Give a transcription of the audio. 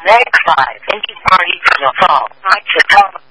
Next 5. Thank you for your call. Like to tell